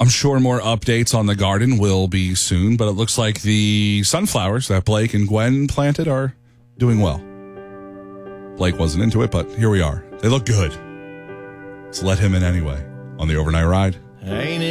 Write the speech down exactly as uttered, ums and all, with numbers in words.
I'm sure more updates on the garden will be soon, but it looks like the sunflowers that Blake and Gwen planted are doing well. Blake wasn't into it, but here we are. They look good. So let him in anyway on the overnight ride. Ain't it